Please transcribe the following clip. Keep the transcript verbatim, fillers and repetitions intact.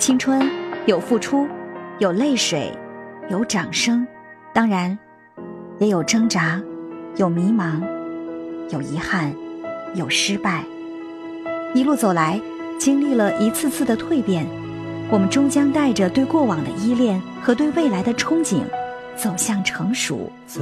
青春有付出，有泪水，有掌声，当然也有挣扎，有迷茫，有遗憾，有失败。一路走来，经历了一次次的蜕变，我们终将带着对过往的依恋和对未来的憧憬，走向成熟。